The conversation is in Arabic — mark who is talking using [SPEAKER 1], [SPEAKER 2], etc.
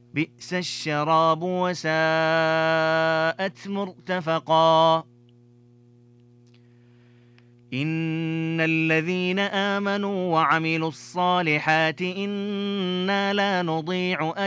[SPEAKER 1] بئس الشراب وساءت مرتفقا إن الذين آمنوا وعملوا الصالحات إنا لا نضيع